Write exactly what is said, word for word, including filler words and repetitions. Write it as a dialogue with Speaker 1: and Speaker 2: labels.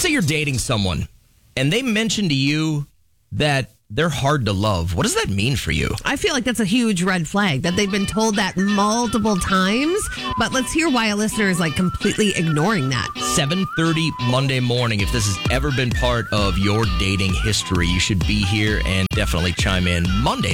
Speaker 1: let's say you're dating someone and they mention to you that they're hard to love. What does that mean for you?
Speaker 2: I feel like that's a huge red flag that they've been told that multiple times. But let's hear why a listener is like completely ignoring that.
Speaker 1: seven thirty Monday morning. If this has ever been part of your dating history, you should be here and definitely chime in Monday.